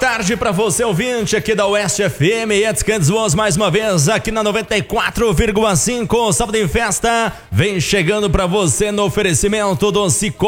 tarde para você, ouvinte aqui da Oeste FM e Cantos Voz, mais uma vez aqui na 94,5. Sábado em Festa vem chegando para você no oferecimento do Cicobi.